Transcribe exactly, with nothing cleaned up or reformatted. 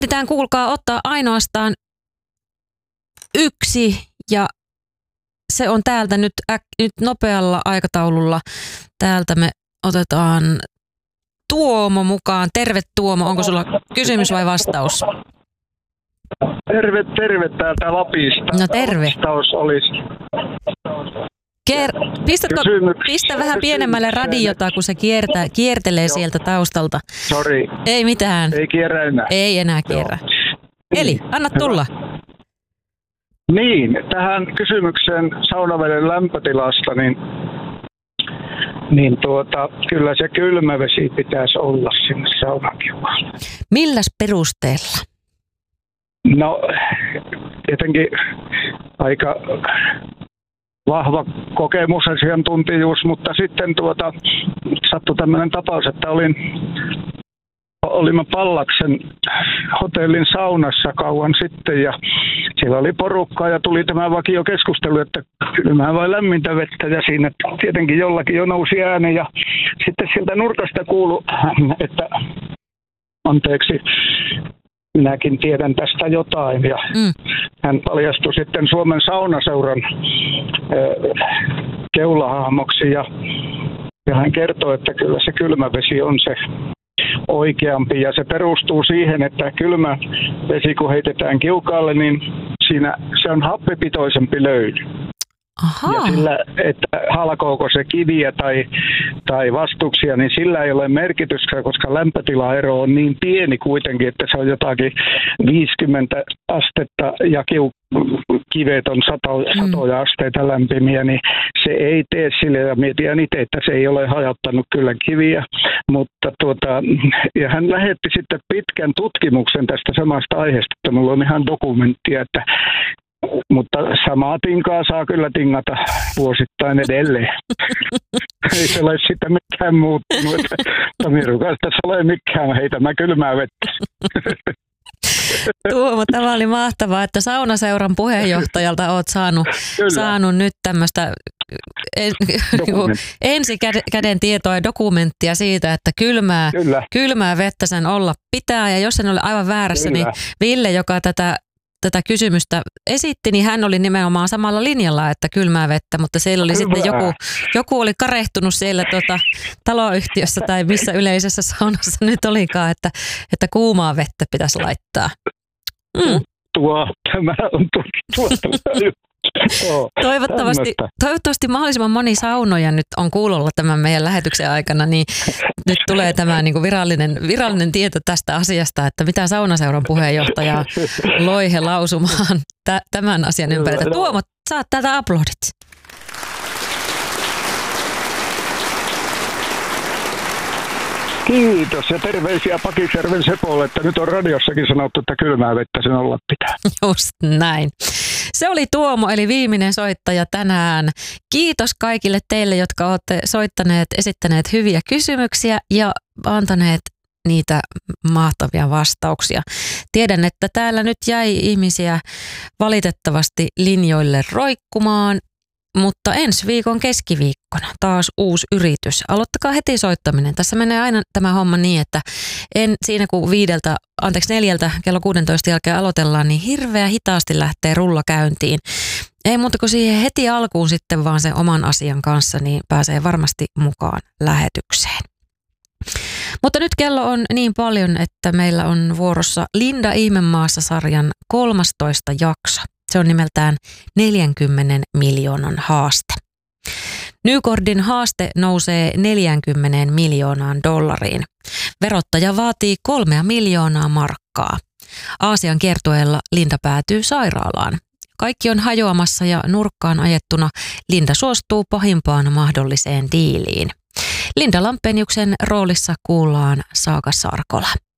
ehditään kuulkaa ottaa ainoastaan yksi ja se on täältä nyt, äk, nyt nopealla aikataululla. Täältä me otetaan Tuomo mukaan. Terve Tuomo, onko sulla kysymys vai vastaus? Terve, terve täältä Lapista. No terve. Vastaus olisi. Ker- Pistätkö, pistä vähän pienemmälle radiota, kun se kiertää, kiertelee Joo. sieltä taustalta. Sori. Ei mitään. Ei kierrä enää. Ei enää kierrä. Joo. Eli anna tulla. Niin, tähän kysymykseen saunaveden lämpötilasta, niin, niin tuota, kyllä se kylmä vesi pitäisi olla sinne saunakiukaan. Milläs perusteella? No, tietenkin aika vahva kokemusasiantuntijuus, mutta sitten tuota, sattui tämmöinen tapaus, että olin, olimme Pallaksen hotellin saunassa kauan sitten ja siellä oli porukkaa ja tuli tämä vakiokeskustelu, että kylmää vai lämmintä vettä ja siinä tietenkin jollakin jo nousi ääni ja sitten sieltä nurkasta kuului, että anteeksi, minäkin tiedän tästä jotain ja mm. hän paljastui sitten Suomen saunaseuran äh, keulahahmoksi ja, ja hän kertoi, että kyllä se kylmävesi on se oikeampi ja se perustuu siihen, että kylmä vesi kun heitetään kiukaalle, niin siinä se on happipitoisempi löyly. Aha. Ja sillä, että halkooko se kiviä tai, tai vastuksia, niin sillä ei ole merkitystä, koska lämpötilaero on niin pieni kuitenkin, että se on jotakin viisikymmentä astetta ja kiu, kivet on sato, satoja mm. asteita lämpimiä, niin se ei tee sille. Ja mietin itse, että se ei ole hajottanut kyllä kiviä, mutta tuota, ja hän lähetti sitten pitkän tutkimuksen tästä samasta aiheesta, että mulla on ihan dokumenttia, että mutta samaa tinkaa saa kyllä tingata vuosittain edelleen. Ei se ole sitä mikään muuttunut, että Mirukas tässä ole mikään heitämään kylmää vettä. Tuomo, tämä oli mahtavaa, että saunaseuran puheenjohtajalta olet saanut, saanut nyt tämmöistä en, ensikäden tietoa ja dokumenttia siitä, että kylmää, kylmää vettä sen olla pitää. Ja jos en ole aivan väärässä, kyllä. niin Ville, joka tätä tätä kysymystä esitti, niin hän oli nimenomaan samalla linjalla, että kylmää vettä, mutta siellä oli Hyvä. sitten joku, joku oli karehtunut siellä tuota, taloyhtiössä tai missä yleisessä saunassa nyt olikaan, että, että kuumaa vettä pitäisi laittaa. Mm. Tuo, tämä on tuttua. Toivottavasti, toivottavasti mahdollisimman moni saunoja nyt on kuulolla tämän meidän lähetyksen aikana, niin nyt tulee tämä niin kuin virallinen, virallinen tieto tästä asiasta, että mitä saunaseuran puheenjohtaja loi he lausumaan t- tämän asian ympärillä. Tuomo, saat täältä aplodit. Kiitos ja terveisiä Pakisjärven Sepolle, että nyt on radiossakin sanottu, että kylmää vettä sen olla pitää. Just näin. Se oli Tuomo, eli viimeinen soittaja tänään. Kiitos kaikille teille, jotka olette soittaneet, esittäneet hyviä kysymyksiä ja antaneet niitä mahtavia vastauksia. Tiedän, että täällä nyt jäi ihmisiä valitettavasti linjoille roikkumaan, mutta ensi viikon keskiviikkona taas uusi yritys. Aloittakaa heti soittaminen. Tässä menee aina tämä homma niin, että en, siinä kun viideltä, anteeksi neljältä kello kuusitoista jälkeen aloitellaan, niin hirveän hitaasti lähtee rulla käyntiin. Ei muuta kuin siihen heti alkuun sitten vaan sen oman asian kanssa, niin pääsee varmasti mukaan lähetykseen. Mutta nyt kello on niin paljon, että meillä on vuorossa Linda Ihmemaassa-sarjan kolmastoista jakso. Se on nimeltään neljänkymmenen miljoonan haaste. Newcordin haaste nousee neljäänkymmeneen miljoonaan dollariin. Verottaja vaatii kolmea miljoonaa markkaa. Aasian kiertueella Linda päätyy sairaalaan. Kaikki on hajoamassa ja nurkkaan ajettuna Linda suostuu pahimpaan mahdolliseen diiliin. Linda Lampeniuksen roolissa kuullaan Saga Sarkola.